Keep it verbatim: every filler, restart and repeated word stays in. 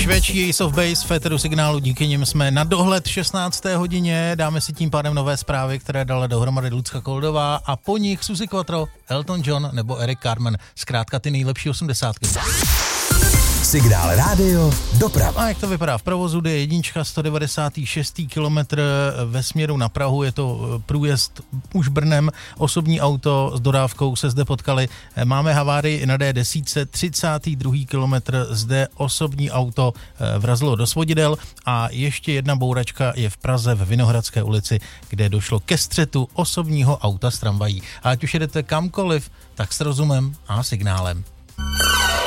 Švédští Ace of Base v féteru Signálu, díky nim jsme na dohled šestnácté hodině, dáme si tím pádem nové zprávy, které dala dohromady Lucka Koldová a po nich Suzy Quattro, Elton John nebo Eric Carmen, zkrátka ty nejlepší osmdesátky. Signál rádio, doprava. A jak to vypadá v provozu, D jedna sto devadesát šest kilometr ve směru na Prahu, je to průjezd už Brnem, osobní auto s dodávkou se zde potkali. Máme havárii na D deset, třicátý druhý kilometr, zde osobní auto vrazilo do svodidel a ještě jedna bouračka je v Praze ve Vinohradské ulici, kde došlo ke střetu osobního auta s tramvají. A ať už jedete kamkoliv, tak s rozumem a signálem.